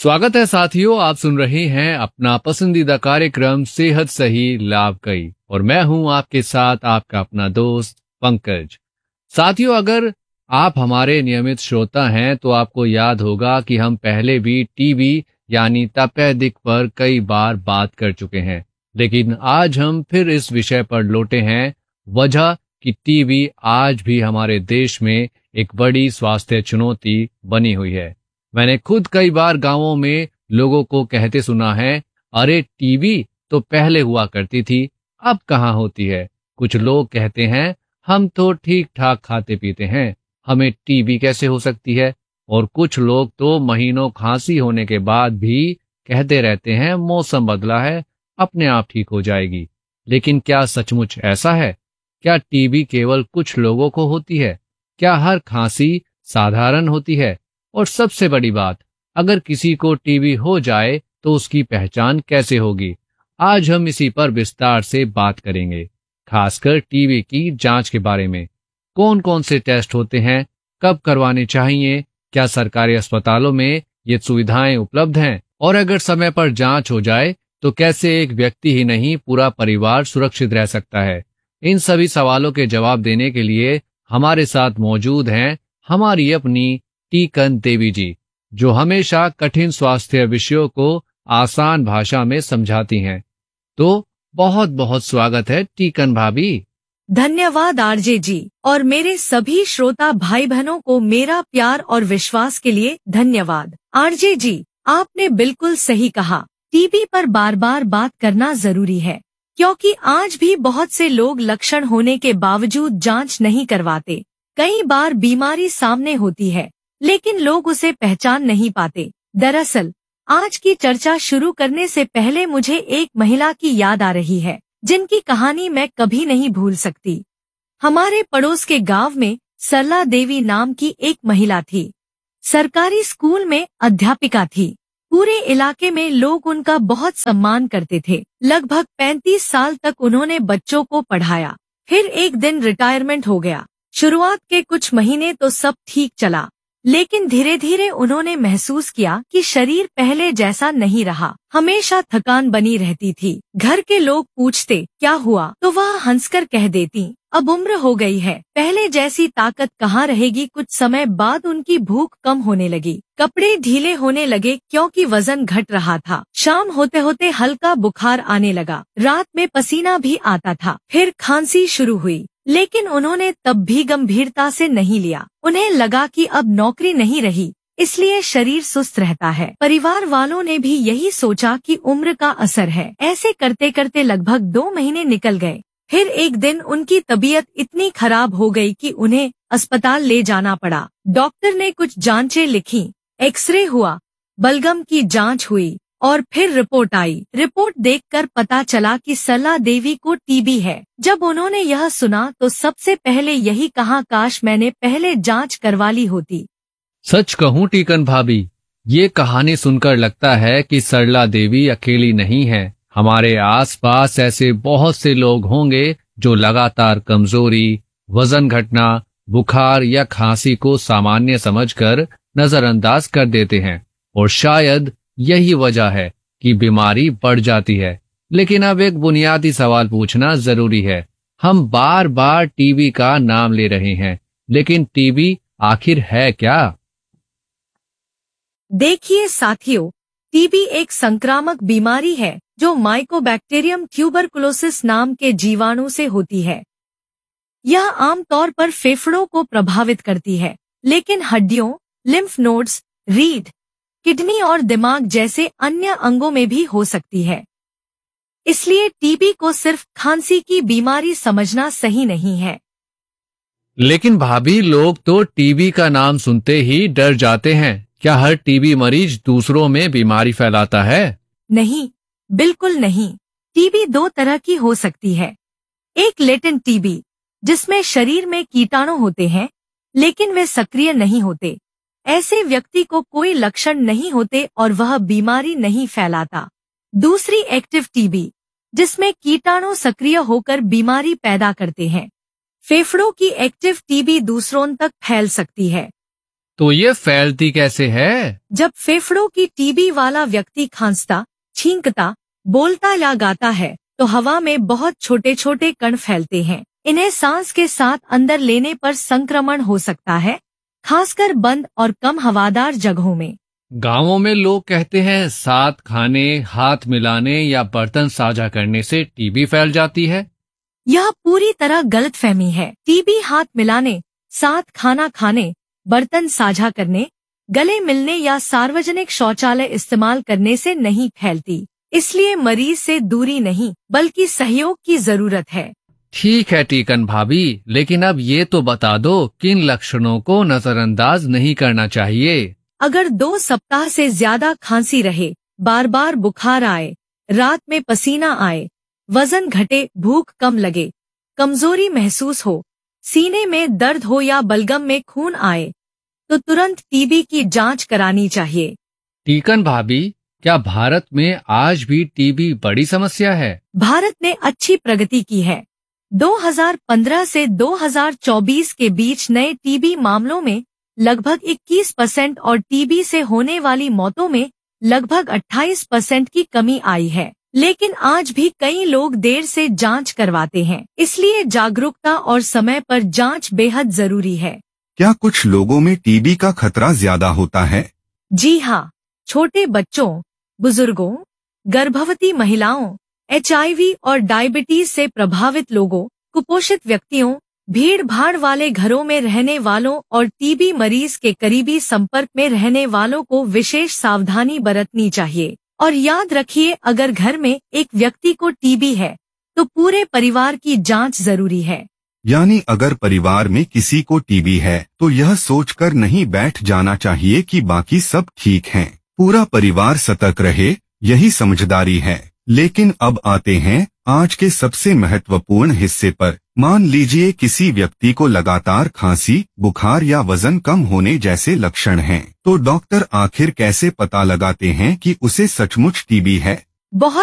स्वागत है साथियों, आप सुन रहे हैं अपना पसंदीदा कार्यक्रम सेहत सही लाभ कई और मैं हूं आपके साथ आपका अपना दोस्त पंकज। साथियों, अगर आप हमारे नियमित श्रोता हैं तो आपको याद होगा कि हम पहले भी टीबी यानी तपेदिक पर कई बार बात कर चुके हैं, लेकिन आज हम फिर इस विषय पर लौटे हैं। वजह कि टीबी आज भी हमारे देश में एक बड़ी स्वास्थ्य चुनौती बनी हुई है। मैंने खुद कई बार गांवों में लोगों को कहते सुना है, अरे टीबी तो पहले हुआ करती थी, अब कहाँ होती है। कुछ लोग कहते हैं, हम तो ठीक ठाक खाते पीते हैं, हमें टीबी कैसे हो सकती है। और कुछ लोग तो महीनों खांसी होने के बाद भी कहते रहते हैं, मौसम बदला है, अपने आप ठीक हो जाएगी। लेकिन क्या सचमुच ऐसा है? क्या टीबी केवल कुछ लोगों को होती है? क्या हर खांसी साधारण होती है? और सबसे बड़ी बात, अगर किसी को टीबी हो जाए तो उसकी पहचान कैसे होगी? आज हम इसी पर विस्तार से बात करेंगे, खासकर टीबी की जांच के बारे में। कौन कौन से टेस्ट होते हैं, कब करवाने चाहिए, क्या सरकारी अस्पतालों में ये सुविधाएं उपलब्ध हैं, और अगर समय पर जांच हो जाए तो कैसे एक व्यक्ति ही नहीं पूरा परिवार सुरक्षित रह सकता है। इन सभी सवालों के जवाब देने के लिए हमारे साथ मौजूद हैं हमारी अपनी टीकन देवी जी, जो हमेशा कठिन स्वास्थ्य विषयों को आसान भाषा में समझाती हैं। तो बहुत बहुत स्वागत है टीकन भाभी। धन्यवाद आरजे जी, और मेरे सभी श्रोता भाई बहनों को मेरा प्यार और विश्वास के लिए धन्यवाद। आरजे जी, आपने बिल्कुल सही कहा, टीबी पर बार बार बात करना जरूरी है, क्योंकि आज भी बहुत से लोग लक्षण होने के बावजूद जांच नहीं करवाते। कई बार बीमारी सामने होती है, लेकिन लोग उसे पहचान नहीं पाते। दरअसल आज की चर्चा शुरू करने से पहले मुझे एक महिला की याद आ रही है, जिनकी कहानी मैं कभी नहीं भूल सकती। हमारे पड़ोस के गांव में सरला देवी नाम की एक महिला थी। सरकारी स्कूल में अध्यापिका थी। पूरे इलाके में लोग उनका बहुत सम्मान करते थे। लगभग 35 साल तक उन्होंने बच्चों को पढ़ाया। फिर एक दिन रिटायरमेंट हो गया। शुरुआत के कुछ महीने तो सब ठीक चला, लेकिन धीरे धीरे उन्होंने महसूस किया कि शरीर पहले जैसा नहीं रहा। हमेशा थकान बनी रहती थी। घर के लोग पूछते क्या हुआ, तो वह हंसकर कह देती, अब उम्र हो गई है, पहले जैसी ताकत कहाँ रहेगी। कुछ समय बाद उनकी भूख कम होने लगी, कपड़े ढीले होने लगे क्योंकि वजन घट रहा था। शाम होते होते हल्का बुखार आने लगा, रात में पसीना भी आता था। फिर खांसी शुरू हुई, लेकिन उन्होंने तब भी गंभीरता से नहीं लिया। उन्हें लगा कि अब नौकरी नहीं रही, इसलिए शरीर सुस्त रहता है। परिवार वालों ने भी यही सोचा कि उम्र का असर है। ऐसे करते करते लगभग 2 महीने निकल गए। फिर एक दिन उनकी तबीयत इतनी खराब हो गई कि उन्हें अस्पताल ले जाना पड़ा। डॉक्टर ने कुछ जांचें लिखी, एक्सरे हुआ, बलगम की जांच हुई और फिर रिपोर्ट आई। रिपोर्ट देखकर पता चला कि सरला देवी को टीबी है। जब उन्होंने यह सुना तो सबसे पहले यही कहा, काश मैंने पहले जांच करवा ली होती। सच कहूं टीकन भाभी, ये कहानी सुनकर लगता है कि सरला देवी अकेली नहीं है। हमारे आसपास ऐसे बहुत से लोग होंगे जो लगातार कमजोरी, वजन घटना, बुखार या खांसी को सामान्य समझकर नजरअंदाज कर देते हैं, और शायद यही वजह है कि बीमारी बढ़ जाती है। लेकिन अब एक बुनियादी सवाल पूछना जरूरी है। हम बार बार टीबी का नाम ले रहे हैं, लेकिन टीबी आखिर है क्या? देखिए साथियों, टीबी एक संक्रामक बीमारी है जो माइकोबैक्टीरियम ट्यूबरकुलोसिस नाम के जीवाणु से होती है। यह आमतौर पर फेफड़ों को प्रभावित करती है, लेकिन हड्डियों, लिम्फ नोड्स, रीढ़, किडनी और दिमाग जैसे अन्य अंगों में भी हो सकती है। इसलिए टीबी को सिर्फ खांसी की बीमारी समझना सही नहीं है। लेकिन भाभी, लोग तो टीबी का नाम सुनते ही डर जाते हैं। क्या हर टीबी मरीज दूसरों में बीमारी फैलाता है? नहीं, बिल्कुल नहीं। टीबी 2 तरह की हो सकती है। एक लेटेंट टीबी, जिसमें शरीर में कीटाणु होते हैं लेकिन वे सक्रिय नहीं होते। ऐसे व्यक्ति को कोई लक्षण नहीं होते और वह बीमारी नहीं फैलाता। दूसरी एक्टिव टीबी, जिसमें कीटाणु सक्रिय होकर बीमारी पैदा करते हैं। फेफड़ों की एक्टिव टीबी दूसरों तक फैल सकती है। तो ये फैलती कैसे है? जब फेफड़ों की टीबी वाला व्यक्ति खांसता, छींकता, बोलता या गाता है तो हवा में बहुत छोटे छोटे कण फैलते हैं। इन्हें सांस के साथ अंदर लेने पर संक्रमण हो सकता है, खासकर बंद और कम हवादार जगहों में। गांवों में लोग कहते हैं साथ खाने, हाथ मिलाने या बर्तन साझा करने से टीबी फैल जाती है। यह पूरी तरह गलतफहमी है। टीबी हाथ मिलाने, साथ खाना खाने, बर्तन साझा करने, गले मिलने या सार्वजनिक शौचालय इस्तेमाल करने से नहीं फैलती। इसलिए मरीज से दूरी नहीं बल्कि सहयोग की जरूरत है। ठीक है टीकन भाभी, लेकिन अब ये तो बता दो किन लक्षणों को नजरअंदाज नहीं करना चाहिए। अगर 2 सप्ताह से ज्यादा खांसी रहे, बार बार बुखार आए, रात में पसीना आए, वजन घटे, भूख कम लगे, कमजोरी महसूस हो, सीने में दर्द हो या बलगम में खून आए, तो तुरंत टीबी की जांच करानी चाहिए। टीकन भाभी, क्या भारत में आज भी टीबी बड़ी समस्या है? भारत ने अच्छी प्रगति की है। 2015 से 2024 के बीच नए टीबी मामलों में लगभग 21% और टीबी से होने वाली मौतों में लगभग 28% की कमी आई है। लेकिन आज भी कई लोग देर से जांच करवाते हैं, इसलिए जागरूकता और समय पर जांच बेहद जरूरी है। क्या कुछ लोगों में टीबी का खतरा ज्यादा होता है? जी हाँ, छोटे बच्चों, बुजुर्गों, गर्भवती महिलाओं, HIV और डायबिटीज से प्रभावित लोगों, कुपोषित व्यक्तियों, भीड़ भाड़ वाले घरों में रहने वालों और टीबी मरीज के करीबी संपर्क में रहने वालों को विशेष सावधानी बरतनी चाहिए। और याद रखिए, अगर घर में एक व्यक्ति को टीबी है तो पूरे परिवार की जांच जरूरी है। यानी अगर परिवार में किसी को टीबी है तो यह सोचकर नहीं बैठ जाना चाहिए कि बाकी सब ठीक हैं। पूरा परिवार सतर्क रहे, यही समझदारी है। लेकिन अब आते हैं आज के सबसे महत्वपूर्ण हिस्से पर। मान लीजिए किसी व्यक्ति को लगातार खांसी, बुखार या वजन कम होने जैसे लक्षण हैं, तो डॉक्टर आखिर कैसे पता लगाते हैं कि उसे सचमुच टीबी है? बहुत